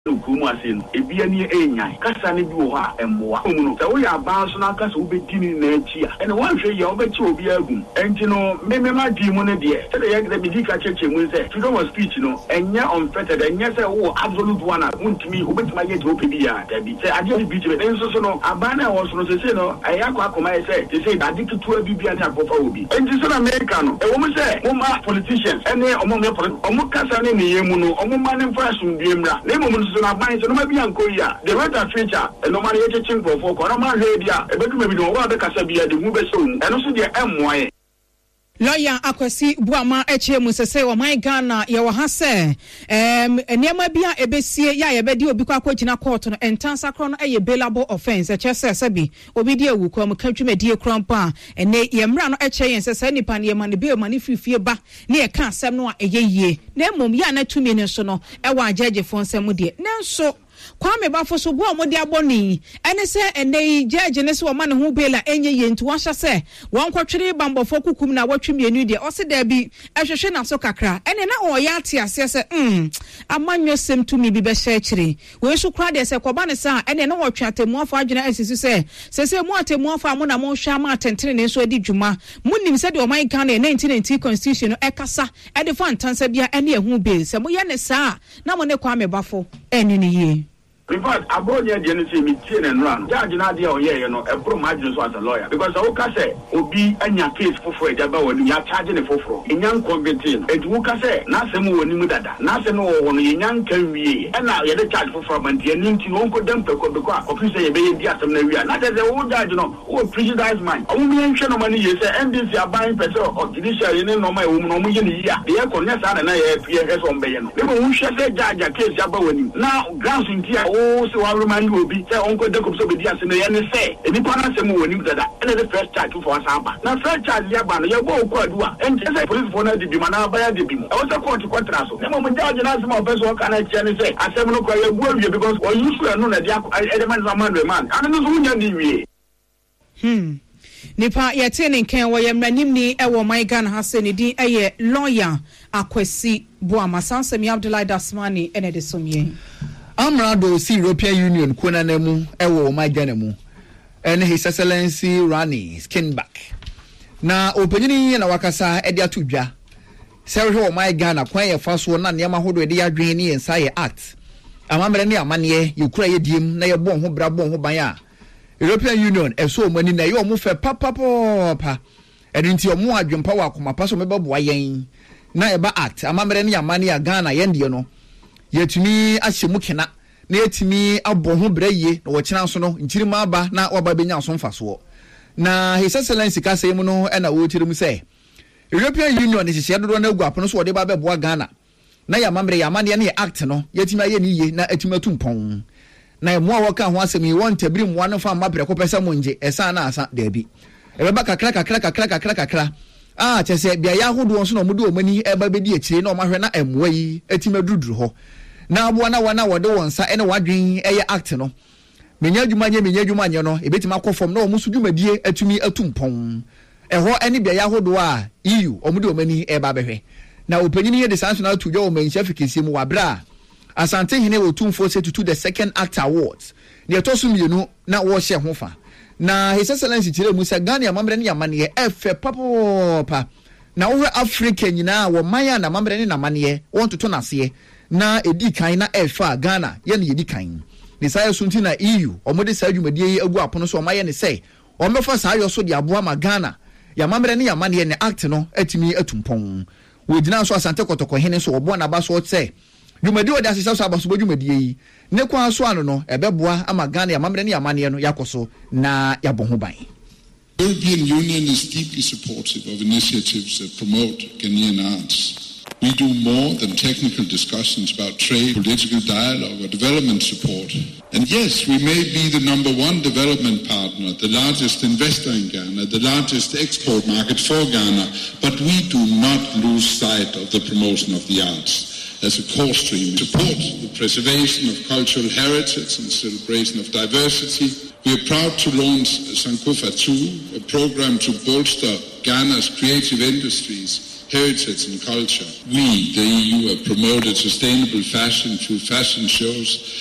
Kumasin, Ebiani Enya, Cassani Dua, and Moamuno. So we are bound on our castle beginning next year. And one day you'll bet you will be able. And you know, maybe my demon dear. So the egg that Medica Church will say, you don't speech, you know, and you're unfettered, and yes, oh, absolute one. I want me who went my get to Opedia. Say, I just beat you. And so, no, Abana was no, say, no, I have what say. They say, I did to a BB and Popobi. And this is an American. A woman say, Oma politicians, and they among your Omocasan in the Yemuno, Omoman and Fashion, Name so no be ankoya the weather feature and no man yet ching for no man radio e bedu me no wa be kasa bia de mu be so and so de emmoe Lawyer Akwasi Buama Echemu sese o my Ghana ye wo ha se enema bia ebesie ya ye bedi obi kwa kwagina court no entansa kro no eye bailable offense eche se bi obi die wu kwa mkatwumedie krampa ene ye mra no eche yen sese nipa ne ma ne be ma ne fifie ba ne ye ka asem no a eye yie na emom ya na tumi ne so no e wa agege fo nsem de nanso Kwame Bafo so bo mo de aboni ene se ene judge ne se o ma ne ho bela enye ye ntu wa hya se won kwotwere bambofo kukum na watwemienu de o se da bi ehwehwe na so kakra ene na o ya ate ase se amanyo sem tumi bi be hye kire we so kra de se koba ne sa ene na wotwe atemuafo adwena asisi se mu atemuafo amo na mo hwa ma atentene ne so adi dwuma munim se de o man kan 1990 constitution no ekasa e de fa ntansa bia ene ehu be se mo ye ne sa na mo ne Kwame Bafo ene ne ye. In fact, Abonia Genesis, Mitin and Run, Judge Nadia, you know, a pro margin as a lawyer. Because Oka say, Obi and your case for Jabba when you are charging a for in young convention. And Wuka say, Nasamu and Nimudada, Nasano on young can be, and now you're the charge for from and Yanin Uncle Dempo, because of you say a baby at some area. Not as a old judge, you know, who prejudice mine. Only mention of money, you say, and this are buying petrol or judiciary, no my woman, in the year. The air connects and I appear on Bayan. They will share the judge a case Jabba when you now grounds in here. So I remind you, be say Uncle Jacob so be the and say, and you can't say more when that, and the first charge for Samba. Now, first charge, Yaban, you go quite and just say police for the Dimana by the Bim. I was a court to Quatraso. The moment judge and ask my person, can I say, I said, no, I will because or you should know that the elements are man. I don't know. Nipa yetene ken wo ye mranim ni e wo my Ghana ha se ne din eye lawyer Akwasi Buama Sansemi Abdullahi Dasmani ene de somye. Amrado si European Union kuna nemu ewo my Ghana mu and His Excellency Rani Skinback na opanyini na wakasa ede atudwa sɛhwe my Ghana kwan ye fa so na nneɛma hodo ede adwen ne yensa ye act amamre ne amane ye kura ye diem na ye bon ho bra bon ho ban a European Union eso mani na ye omo fe papa ede nti omo adwempa wa akoma pa so mebabo ayen na eba act amamre ne amane ya Ghana ye ndie no yetumi ahyemu kena na yetumi abɔ ho braye na wɔkyena so no nkirima aba na waba benya so mfaso na His Excellency ka sɛ mu no na wɔkyerɛ mu sɛ European Union ne hyehyɛ dodo na agu apono so wɔde ba bɛboa Ghana na ya mamre ya mane ne act no yetumi aye ne ye na atumi atumpɔn na emu a wɔka ho asɛm yi wɔn tabiri mu ano fa mabrɛ ko pɛsɛ mo nje ɛsa na asa daabi ɛbɛba kakra kyɛsɛ bia ya hodo so na ɔmo de ɔmani ɛba bɛdi akyire na ɔmahwɛ na ɛmoa yi atumi aduduru hɔ na aboa na wana wode wonsa ene wadwen eye act no menya adwuma nye no ebetima akɔfom na omusu dwumadie atumi atumpɔn ɛhɔ ene bia ya hodo a EU omude omani eba behwe na opanyini ye de sanso na tudwa o manhia fikisi mu wabra asante hene otumfo se tutu the second act awards ne etoso mienu na wo hye ho fa na His Excellency tire mu se Ghana amamre ne yamane efe papopa na wo Africa nyina wo maya na amamre ne namane won toto nase na edi kan na efa Ghana ye ne edi kan ne sai sunti na EU omode sa adwumadie yi agu apono so omaye ne sei ombefa sa ayo so de aboa ma Ghana ya mamre ne yamane ne act no atimi atumpon wo gina so asante kotoko hene so obo na ba so sei dwumadie odi asesa so abaso dwumadie yi ne kwa so ano no ebeboa ama Ghana ya mamre ne yamane no yakoso na yabɔ ho ban. The European Union is deeply supportive of initiatives that promote Ghanaian arts. We do more than technical discussions about trade, political dialogue, or development support. And yes, we may be the number one development partner, the largest investor in Ghana, the largest export market for Ghana, but we do not lose sight of the promotion of the arts as a core stream. Support the preservation of cultural heritage and celebration of diversity. We are proud to launch Sankofa 2, a program to bolster Ghana's creative industries, heritage and culture. We, the EU, have promoted sustainable fashion through fashion shows